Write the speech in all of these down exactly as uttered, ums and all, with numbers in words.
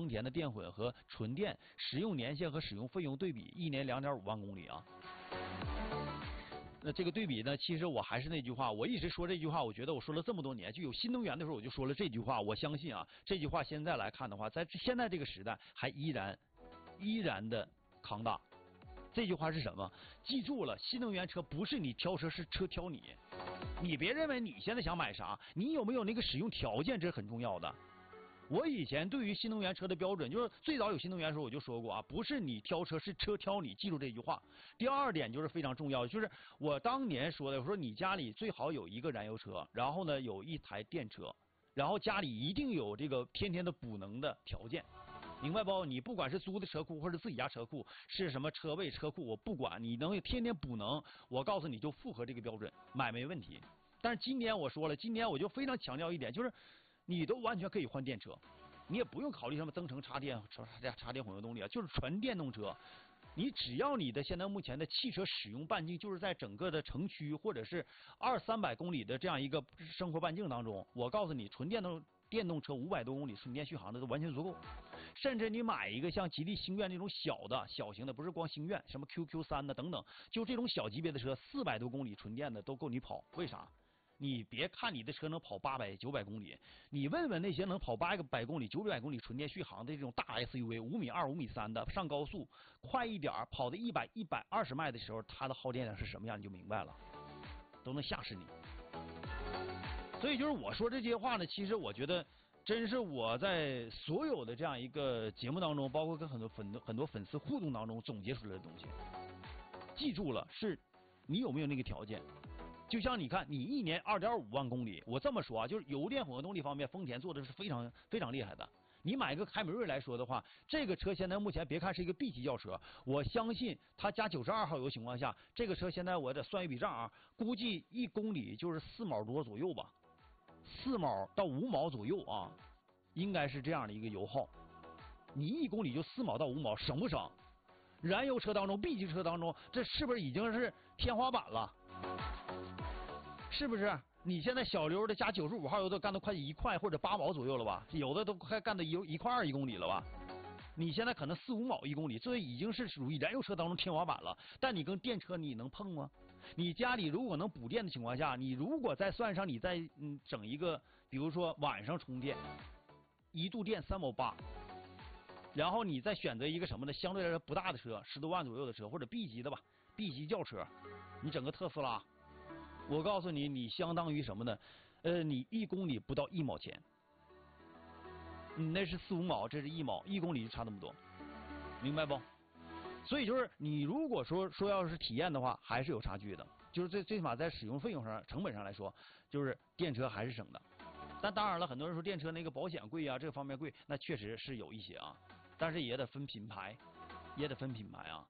丰田的电混和纯电使用年限和使用费用对比，一年两点五万公里啊。那这个对比呢，其实我还是那句话，我一直说这句话，我觉得我说了这么多年，就有新能源的时候我就说了这句话，我相信啊，这句话现在来看的话，在现在这个时代还依然依然的扛大。这句话是什么？记住了，新能源车不是你挑车，是车挑你。你别认为你现在想买啥，你有没有那个使用条件，这是很重要的。我以前对于新能源车的标准，就是最早有新能源的时候我就说过啊，不是你挑车，是车挑你，记住这句话。第二点就是非常重要的，就是我当年说的，我说你家里最好有一个燃油车，然后呢有一台电车，然后家里一定有这个天天的补能的条件。明白不？你不管是租的车库或者自己家车库，是什么车位车库，我不管，你能天天补能，我告诉你就符合这个标准，买没问题。但是今年我说了，今年我就非常强调一点，就是你都完全可以换电车，你也不用考虑什么增程插电、插电、插电混合动力啊，就是纯电动车。你只要你的现在目前的汽车使用半径就是在整个的城区或者是二三百公里的这样一个生活半径当中，我告诉你，纯电动电动车五百多公里纯电续航的都完全足够。甚至你买一个像吉利星愿这种小的小型的，不是光星愿，什么 Q Q 三的等等，就这种小级别的车，四百多公里纯电的都够你跑。为啥？你别看你的车能跑八百、九百公里，你问问那些能跑八百公里、九百公里纯电续航的这种大 S U V， 五米二、五米三的，上高速快一点跑的一百、一百二十迈的时候，它的耗电量是什么样，你就明白了，都能吓死你。所以就是我说这些话呢，其实我觉得真是我在所有的这样一个节目当中，包括跟很多粉很多粉丝互动当中总结出来的东西。记住了，是你有没有那个条件。就像你看，你一年 二点五万公里，我这么说啊，就是油电混合动力方面，丰田做的是非常非常厉害的。你买个凯美瑞来说的话，这个车现在目前别看是一个 B 级轿车，我相信它加九十二号油情况下，这个车现在我得算一笔账啊，估计一公里就是四毛多左右吧，四毛到五毛左右啊，应该是这样的一个油耗。你一公里就四毛到五毛，省不省？燃油车当中 B 级车当中，这是不是已经是天花板了？是不是？你现在小溜的加九十五号油都干到快一块或者八毛左右了吧？有的都快干到一一块二一公里了吧？你现在可能四五毛一公里，这已经是属于燃油车当中天花板了。但你跟电车你能碰吗？你家里如果能补电的情况下，你如果再算上你再嗯整一个，比如说晚上充电，一度电三毛八。然后你再选择一个什么呢？相对来说不大的车，十多万左右的车，或者 B 级的吧 ，B 级轿车，你整个特斯拉，我告诉你，你相当于什么呢？呃，你一公里不到一毛钱，你那是四五毛，这是一毛，一公里就差那么多，明白不？所以就是你如果说说要是体验的话，还是有差距的，就是最最起码在使用费用上、成本上来说，就是电车还是省的。但当然了，很多人说电车那个保险贵啊，这个方面贵，那确实是有一些啊，但是也得分品牌，也得分品牌啊。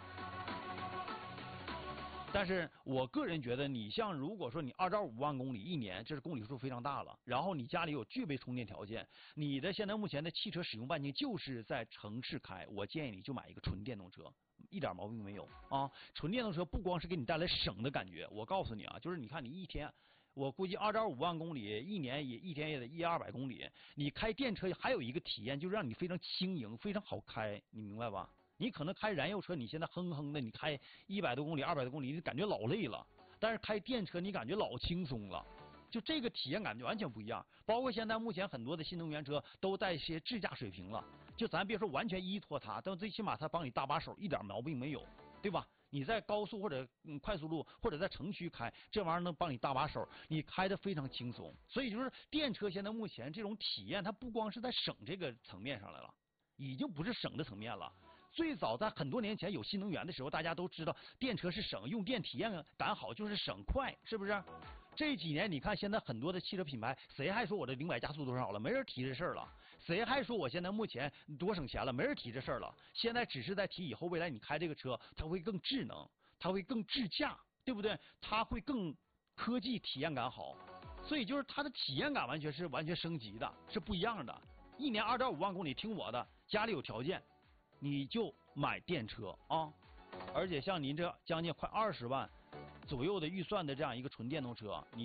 但是我个人觉得，你像如果说你 二点五万公里一年，这是公里数非常大了，然后你家里有具备充电条件，你的现在目前的汽车使用半径就是在城市开，我建议你就买一个纯电动车，一点毛病没有啊。纯电动车不光是给你带来省的感觉，我告诉你啊，就是你看你一天，我估计 二点五万公里一年也一天也得一二百公里，你开电车还有一个体验，就是让你非常轻盈，非常好开，你明白吧？你可能开燃油车，你现在哼哼的，你开一百多公里、二百多公里，你感觉老累了。但是开电车，你感觉老轻松了，就这个体验感就完全不一样。包括现在目前很多的新能源车都带一些智驾水平了，就咱别说完全依托它，但最起码它帮你搭把手，一点毛病没有，对吧？你在高速或者嗯快速路或者在城区开，这玩意儿能帮你搭把手，你开的非常轻松。所以就是电车现在目前这种体验，它不光是在省这个层面上来了，已经不是省的层面了。最早在很多年前有新能源的时候，大家都知道电车是省，用电体验感好就是省快，是不是？这几年你看现在很多的汽车品牌，谁还说我的零百加速多少了？没人提这事儿了。谁还说我现在目前多省钱了？没人提这事儿了。现在只是在提以后未来你开这个车，它会更智能，它会更智驾，对不对？它会更科技体验感好，所以就是它的体验感完全是完全升级的，是不一样的。一年 二点五万公里，听我的，家里有条件。你就买电车啊，而且像您这将近快二十万左右的预算的这样一个纯电动车，你